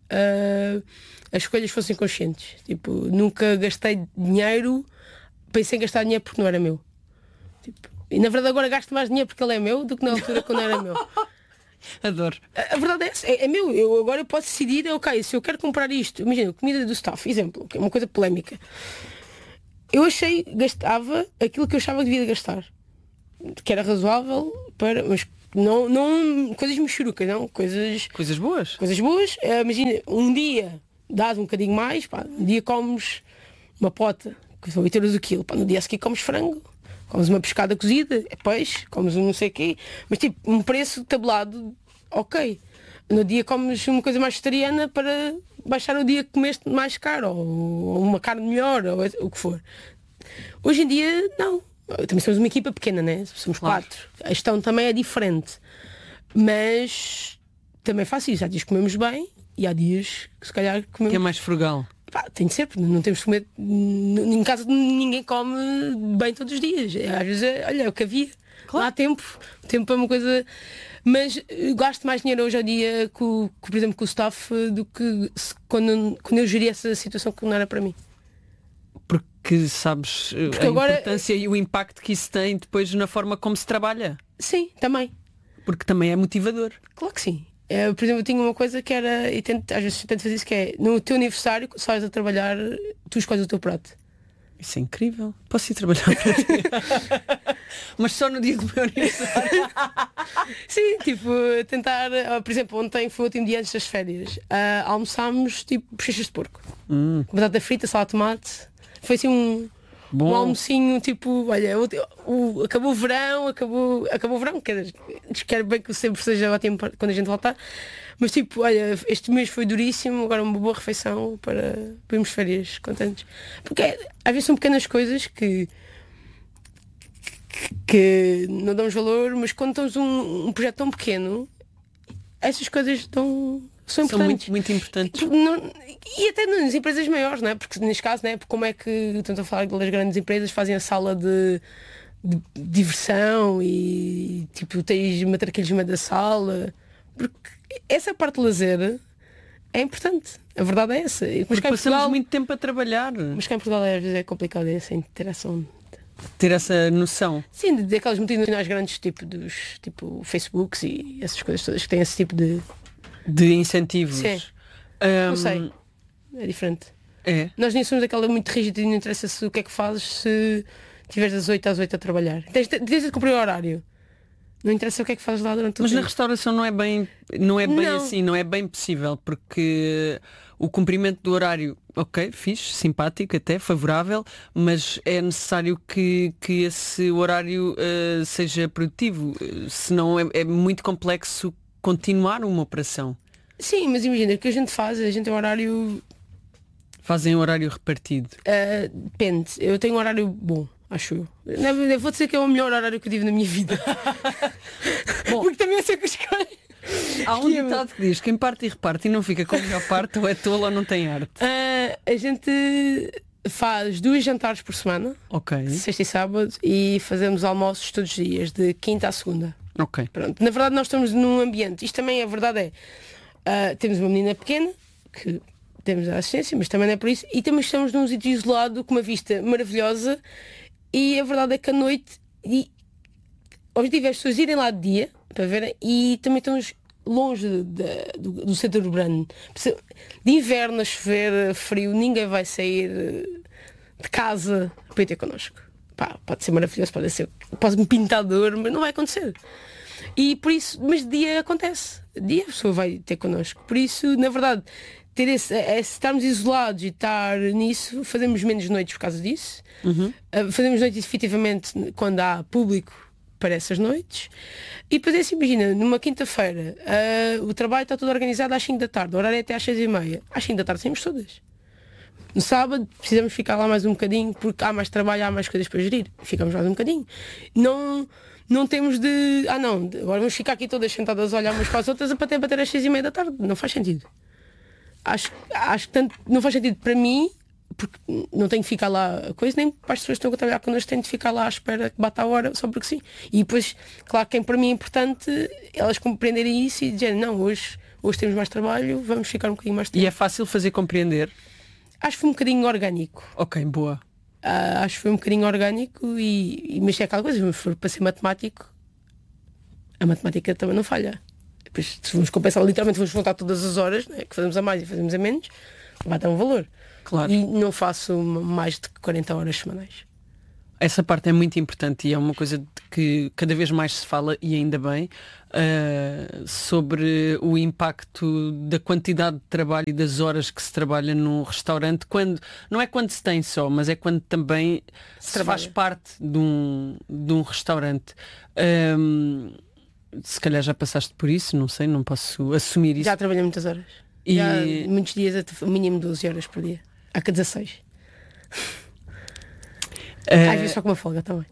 uh, as escolhas fossem conscientes. Tipo, nunca gastei dinheiro, pensei em gastar dinheiro porque não era meu. Tipo, e na verdade agora gasto mais dinheiro porque ele é meu do que na altura quando era meu. Adoro. A, a verdade é essa, é, é meu. Eu agora eu posso decidir, ok, se eu quero comprar isto, imagina, comida do staff, exemplo, que é uma coisa polémica. Eu achei, gastava aquilo que eu achava que devia gastar. Que era razoável para. Mas não, não coisas mexerucas, não. Coisas. Coisas boas. Coisas boas. Uh, imagina, um dia dás um bocadinho mais, pá, um dia comes uma pota, que são oito euros o quilo, pá, no dia a seguir comes frango, comes uma pescada cozida, é peixe, comes um não sei o quê, mas tipo, um preço tabelado, ok. No dia comes uma coisa mais vegetariana para baixar o dia que comeste mais caro, ou, ou uma carne melhor, ou o que for. Hoje em dia, não. Também somos uma equipa pequena, né? Somos claro. quatro. A gestão também é diferente. Mas também faço isso. Há dias que comemos bem e há dias que se calhar comemos... Que é mais frugal. Pá, tem de ser, porque não temos de comer... Em casa ninguém come bem todos os dias. Às vezes, é, olha, é o que havia. Claro. Não há tempo. O tempo é uma coisa... Mas gasto mais dinheiro hoje em dia, com, com, por exemplo, com o staff, do que se, quando, quando eu geri essa situação que não era para mim. Porque sabes Porque a agora... importância e o impacto que isso tem depois na forma como se trabalha. Sim, também. Porque também é motivador. Claro que sim. É, por exemplo, eu tinha uma coisa que era, e tento, às vezes tento fazer isso, que é, no teu aniversário, se vais a trabalhar, tu escolhes o teu prato. Isso é incrível. Posso ir trabalhar para ti? Mas só no dia do meu aniversário. Sim, tipo, tentar, por exemplo, ontem foi o último dia antes das férias. Uh, almoçámos tipo bochechas de porco. Hum. Com batata frita, salada de tomate. Foi assim um, um almocinho, tipo, olha, o, o, acabou o verão, acabou, acabou o verão, quer, quero bem que sempre seja ótimo quando a gente voltar. Mas tipo, olha, este mês foi duríssimo, agora uma boa refeição para, para irmos férias contentes. Porque às vezes são pequenas coisas que, que não damos valor, mas quando temos um, um projeto tão pequeno, essas coisas estão, são importantes. São muito, muito importantes. Não, e até nas empresas maiores, não é? Porque neste caso, não é? Porque como é que, estamos a falar das grandes empresas, fazem a sala de, de diversão e tipo, tens matraquilhos no meio da sala. Porque essa parte de lazer é importante. A verdade é essa. Mas Porque passamos Portugal, muito tempo a trabalhar. Mas cá em Portugal às vezes é complicado essa interação. Ter essa noção. Sim, daquelas multinacionais grandes, tipo dos tipo Facebooks e essas coisas todas que têm esse tipo de... De incentivos. Sim. Um... Não sei. É diferente. É. Nós nem somos aquela muito rígida e não interessa se o que é que fazes se estiveres das oito às oito a trabalhar. Tens, tens de cumprir o horário. Não interessa o que é que fazes lá durante o Mas tempo. na restauração não é bem, não é bem não. assim, não é bem possível, porque o cumprimento do horário, ok, fixe, simpático até, favorável, mas é necessário que, que esse horário uh, seja produtivo, senão é, é muito complexo continuar uma operação. Sim, mas imagina, o que a gente faz, a gente tem um horário... Fazem um horário repartido? Uh, depende, eu tenho um horário bom. Acho eu. Eu vou dizer que é o melhor horário que eu tive na minha vida. Bom, porque também é assim que eu escolho. Há um ditado que diz: quem parte e reparte e não fica com a melhor parte ou é tolo ou não tem arte. Uh, a gente faz dois jantares por semana, okay. Sexta e sábado, e fazemos almoços todos os dias, de quinta à segunda. Okay. Pronto. Na verdade nós estamos num ambiente, isto também é verdade, é uh, temos uma menina pequena que temos a assistência, mas também não é por isso, e também estamos num sítio isolado com uma vista maravilhosa. E a verdade é que à noite, e o objetivo é as pessoas irem lá de dia para verem, e também estamos longe de, de, do, do centro urbano. De inverno a chover, frio, ninguém vai sair de casa para ir ter connosco. Pá, pode ser maravilhoso, pode ser, pode-me pintar de ouro, mas não vai acontecer. E por isso, mas de dia acontece. De dia a pessoa vai ter connosco. Por isso, na verdade, ter esse, é, se estarmos isolados e estar nisso, fazemos menos noites por causa disso. Uhum. Uh, fazemos noites efetivamente quando há público para essas noites. E depois é assim, imagina, numa quinta-feira uh, o trabalho está todo organizado às cinco da tarde, o horário é até às seis e meia. Às cinco da tarde saímos todas. No sábado precisamos ficar lá mais um bocadinho porque há mais trabalho, há mais coisas para gerir. Ficamos mais um bocadinho. Não, não temos de... Ah não, agora vamos ficar aqui todas sentadas a olhar umas para as outras para ter bater às seis e meia da tarde. Não faz sentido. Acho, acho que tanto, não faz sentido para mim, porque não tenho que ficar lá a coisa, nem para as pessoas que estão a trabalhar connosco, tenho de ficar lá à espera que bata a hora, só porque sim. E depois, claro que para mim é importante elas compreenderem isso e dizerem, não, hoje, hoje temos mais trabalho, vamos ficar um bocadinho mais tempo. E é fácil fazer compreender? Acho que foi um bocadinho orgânico. Ok, boa. Uh, acho que foi um bocadinho orgânico e, e mas é aquela coisa, se for para ser matemático, a matemática também não falha. Depois, se vamos compensar, literalmente vamos juntar todas as horas, né, que fazemos a mais e fazemos a menos, vai dar um valor. Claro. E não faço mais de quarenta horas semanais. Essa parte é muito importante e é uma coisa de que cada vez mais se fala, e ainda bem, uh, sobre o impacto da quantidade de trabalho e das horas que se trabalha num restaurante, quando, não é quando se tem só, mas é quando também se, se faz parte de um, de um restaurante. Um, se calhar já passaste por isso, não sei, não posso assumir isso. Já trabalhei muitas horas. E... Já, muitos dias, o mínimo doze horas por dia. Há que dezasseis. Uh... Às vezes só com uma folga também.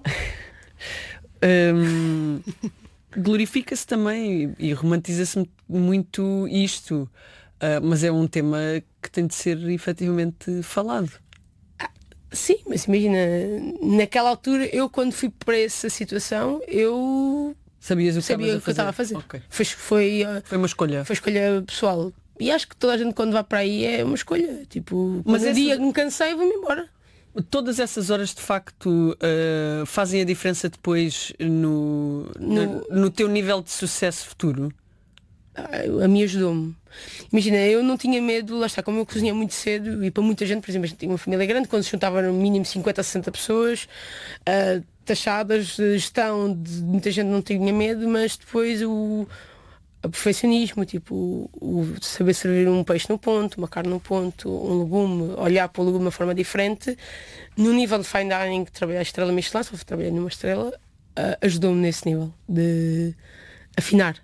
um, glorifica-se também e romantiza-se muito isto, uh, mas é um tema que tem de ser efetivamente falado. Ah, sim, mas imagina, naquela altura, eu quando fui para essa situação, eu sabias o que, sabia o que eu estava a fazer. Okay. Foi, foi, uh, foi uma escolha. Foi escolha pessoal. E acho que toda a gente quando vai para aí é uma escolha. Tipo, mas um essa... dia me cansei, vou-me embora. Todas essas horas de facto uh, fazem a diferença depois no, no... no teu nível de sucesso futuro? Ah, a mim ajudou-me. Imagina, eu não tinha medo, lá está, como eu cozinhava muito cedo e para muita gente, por exemplo, a gente tinha uma família grande, quando se juntava no mínimo cinquenta a sessenta pessoas, uh, taxadas, gestão, de muita gente não tinha medo, mas depois o, o perfeccionismo, tipo o, o saber servir um peixe no ponto, uma carne no ponto, um legume, olhar para o legume de uma forma diferente, no nível de fine dining, trabalhar a estrela Michelin, só trabalhei numa estrela, uh, ajudou-me nesse nível de afinar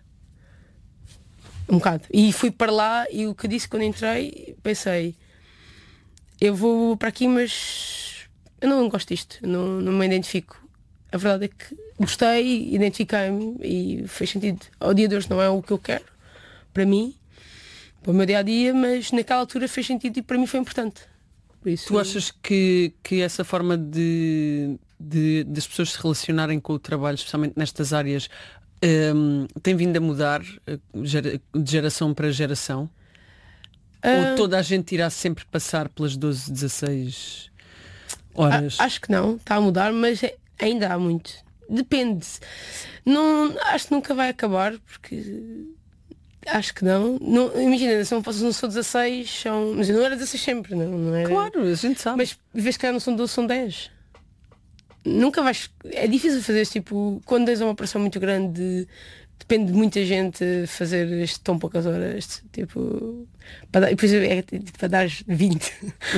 um bocado. E fui para lá e o que disse quando entrei, pensei, eu vou para aqui, mas eu não gosto disto, não, não me identifico. A verdade é que gostei, identifiquei-me e fez sentido. Ao dia de hoje não é o que eu quero para mim, para o meu dia a dia, mas naquela altura fez sentido e para mim foi importante. Por isso, tu achas que, que essa forma de, de, de as pessoas se relacionarem com o trabalho, especialmente nestas áreas, Um, tem vindo a mudar de geração para geração? Uh, Ou toda a gente irá sempre passar pelas doze, dezasseis horas? A, acho que não, está a mudar, mas é, ainda há muito. Depende. Não, acho que nunca vai acabar, porque acho que não. não imagina, se não fosse não sou dezasseis, são. Mas eu não era dezasseis sempre, não, não era... Claro, a gente sabe. Mas vês que não são doze, são dez. Nunca vais. É difícil fazer este tipo. Quando tens uma operação muito grande, depende de muita gente fazer este tão poucas horas. Tipo. Para dar, depois é para dar vinte.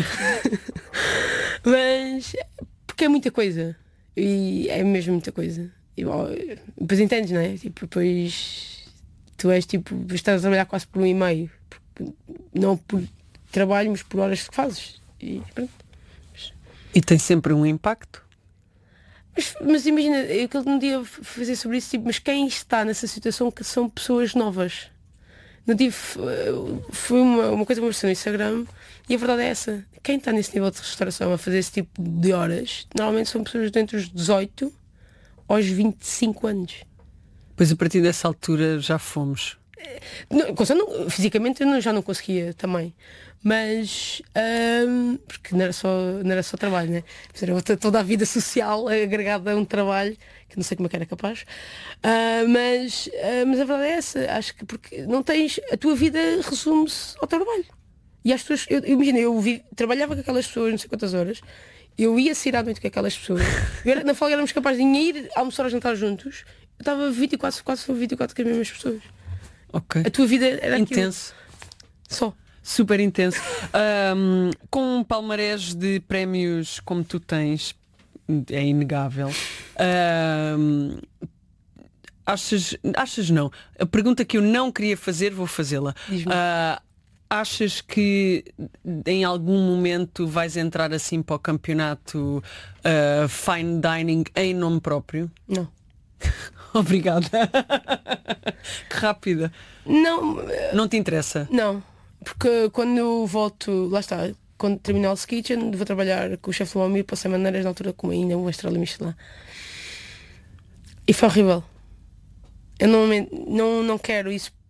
Mas. Porque é muita coisa. E é mesmo muita coisa. E, ó, depois entendes, não é? Tipo, depois. Tu és tipo. Estás a trabalhar quase por um e meio. Porque, não por trabalho, mas por horas que fazes. E pronto. E tem sempre um impacto. Mas, mas imagina, eu que um dia fazer sobre isso, tipo, mas quem está nessa situação que são pessoas novas? Não tive, foi uma, uma coisa que me apareceu no Instagram e a verdade é essa. Quem está nesse nível de restauração a fazer esse tipo de horas, normalmente são pessoas entre os dezoito aos vinte e cinco anos. Pois a partir dessa altura já fomos. Não, não, fisicamente eu não, já não conseguia também. Mas hum, porque não era, só, não era só trabalho, né? Era toda a vida social agregada a um trabalho que não sei como é que era capaz. Uh, mas, uh, mas a verdade é essa. Acho que porque não tens. A tua vida resume-se ao trabalho. E as pessoas. Eu, imagina, eu vi, trabalhava com aquelas pessoas não sei quantas horas. Eu ia sair à noite com aquelas pessoas. Eu era, na folga éramos capazes de ir almoçar ou jantar juntos. Eu estava vinte e quatro, quase vinte e quatro com as mesmas pessoas. Ok. A tua vida era intenso. Aquilo. Só. Super intenso. Um, com um palmarés de prémios como tu tens, é inegável. Um, achas, achas não? A pergunta que eu não queria fazer, vou fazê-la. Uh, achas que em algum momento vais entrar assim para o campeonato uh, Fine Dining em nome próprio? Não. Obrigada. Que rápida. Não. Não te interessa? Não. Porque quando eu volto, lá está, quando terminar o Hell's Kitchen, vou trabalhar com o chefe do Almir, passei maneiras na altura como ainda uma estrela Michelin. E foi horrível. Eu não, não, não quero isso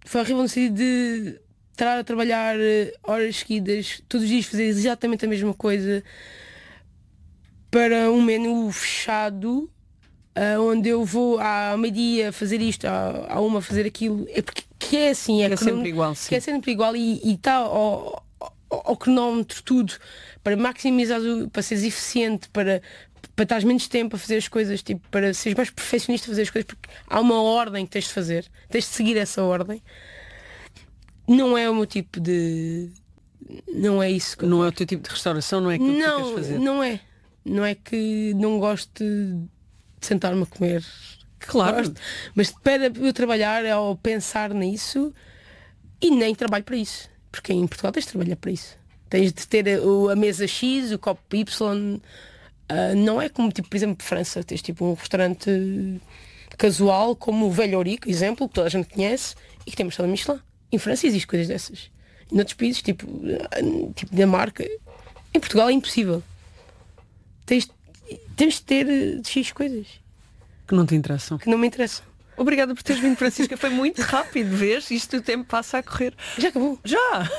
foi horrível no sentido de estar a trabalhar horas seguidas, todos os dias fazer exatamente a mesma coisa para um menu fechado, uh, onde eu vou à meio-dia fazer isto, à, à uma fazer aquilo. É porque que é assim, é, é sempre igual, sim. Que é sempre igual e está ao, ao, ao cronómetro tudo para maximizar, o, para seres eficiente, para para estares menos tempo a fazer as coisas, tipo, para seres mais perfeccionista a fazer as coisas, porque há uma ordem que tens de fazer, tens de seguir essa ordem. Não é o meu tipo de... Não é isso que Não é o teu tipo de restauração, não é aquilo não, que tu queres fazer? Não é. Não é que não gosto de sentar-me a comer. Claro. Gosto, mas para eu trabalhar é ao pensar nisso e nem trabalho para isso. Porque em Portugal tens de trabalhar para isso. Tens de ter a, a mesa X, o copo Y... Uh, não é como, tipo, por exemplo, França, tens tipo um restaurante casual como o Velho Ourique, exemplo, que toda a gente conhece e que tem estrela Michelin. Em França existe coisas dessas. Em outros países, tipo, uh, tipo Dinamarca, em Portugal é impossível. Tens, tens de ter uh, X coisas. Que não te interessam. Que não me interessam. Obrigada por teres vindo, Francisca. Foi muito rápido, vês? Isto o tempo passa a correr. Já acabou. Já!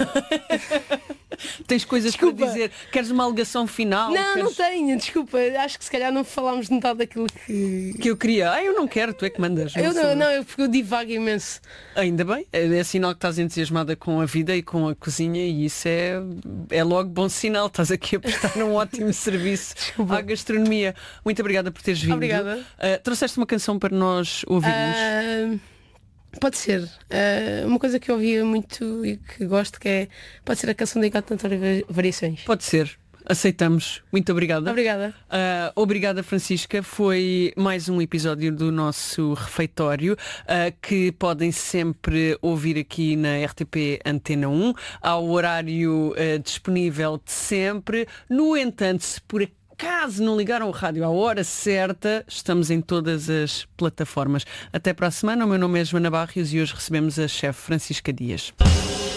Tens coisas desculpa. para dizer? Queres uma alegação final? Não, Queres... não tenho, desculpa. Acho que se calhar não falámos de metade daquilo que... Que eu queria. Ah, eu não quero, tu é que mandas. Eu não, não, eu, porque eu divago imenso. Ainda bem. É sinal que estás entusiasmada com a vida e com a cozinha e isso é, é logo bom sinal. Estás aqui a prestar um ótimo serviço desculpa. à gastronomia. Muito obrigada por teres vindo. Obrigada. Uh, trouxeste uma canção para nós ouvirmos? Uh... Pode ser. Uh, uma coisa que eu ouvia muito e que gosto que é. Pode ser a canção da Gato Antônio Variações. Pode ser. Aceitamos. Muito obrigada. Obrigada. Uh, obrigada, Francisca. Foi mais um episódio do nosso refeitório uh, que podem sempre ouvir aqui na R T P Antena um ao horário uh, disponível de sempre. No entanto, se por aqui caso não ligaram o rádio à hora certa, estamos em todas as plataformas. Até para a semana, o meu nome é Joana Barrios e hoje recebemos a chefe Francisca Dias.